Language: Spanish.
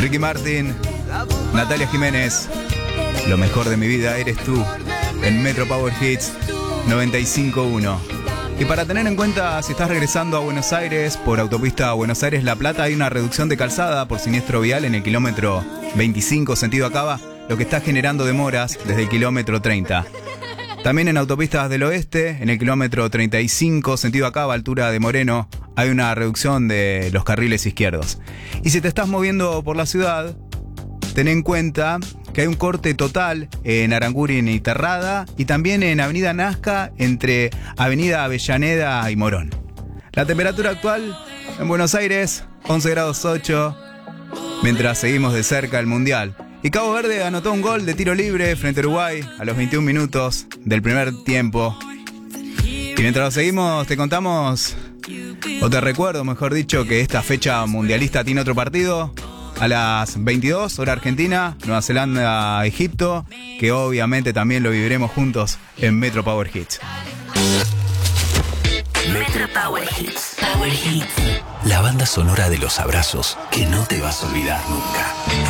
Ricky Martin, Natalia Jiménez, lo mejor de mi vida eres tú, en Metro Power Hits 95.1. Y para tener en cuenta, si estás regresando a Buenos Aires por autopista Buenos Aires-La Plata, hay una reducción de calzada por siniestro vial en el kilómetro 25 sentido Acaba, lo que está generando demoras desde el kilómetro 30. También en autopistas del oeste, en el kilómetro 35 sentido Acaba, altura de Moreno, hay una reducción de los carriles izquierdos. Y si te estás moviendo por la ciudad, ten en cuenta que hay un corte total en Aranguren y Terrada y también en Avenida Nazca entre Avenida Avellaneda y Morón. La temperatura actual en Buenos Aires, 11 grados 8, mientras seguimos de cerca el Mundial. Y Cabo Verde anotó un gol de tiro libre frente a Uruguay a los 21 minutos del primer tiempo. Y mientras lo seguimos, te contamos, o te recuerdo, mejor dicho, que esta fecha mundialista tiene otro partido a las 22, hora Argentina, Nueva Zelanda, Egipto, que obviamente también lo viviremos juntos en Metro Power Hits. Metro Power Hits. Power Hits. La banda sonora de los abrazos que no te vas a olvidar nunca.